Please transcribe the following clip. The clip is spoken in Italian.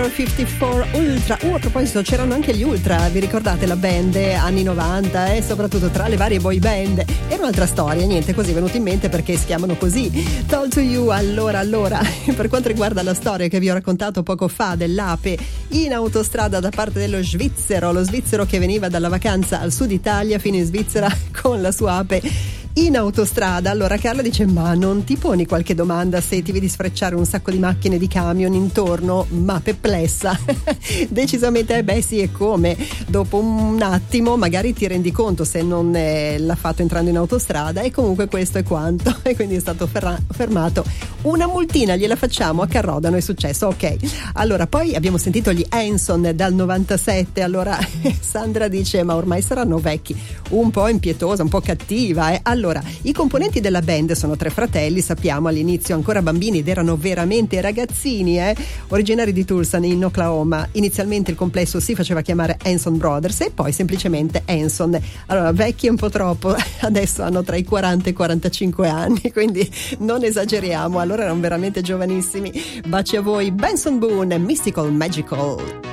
54 Ultra. A proposito, c'erano anche gli Ultra, vi ricordate la band anni 90 e soprattutto tra le varie boy band? Era un'altra storia, niente, così è venuto in mente perché si chiamano così. Told to You. Allora, per quanto riguarda la storia che vi ho raccontato poco fa dell'ape in autostrada da parte dello svizzero, lo svizzero che veniva dalla vacanza al sud Italia fino in Svizzera con la sua ape in autostrada. Allora Carla dice: ma non ti poni qualche domanda se ti vedi sfrecciare un sacco di macchine, di camion intorno? Ma perplessa. Decisamente beh sì, e come? Dopo un attimo magari ti rendi conto se non l'ha fatto entrando in autostrada, e comunque questo è quanto. E quindi è stato fermato. Una multina gliela facciamo, a Carrodano è successo, ok. Allora poi abbiamo sentito gli Hanson dal 97. Allora Sandra dice: ma ormai saranno vecchi, un po' impietosa, un po' cattiva, Allora, i componenti della band sono 3 fratelli, sappiamo, all'inizio ancora bambini ed erano veramente ragazzini, originari di Tulsa in Oklahoma. Inizialmente il complesso si faceva chiamare Hanson Brothers e poi semplicemente Hanson. Allora, vecchi è un po' troppo, adesso hanno tra i 40 e i 45 anni, quindi non esageriamo, allora erano veramente giovanissimi. Baci a voi, Benson Boone, Mystical Magical.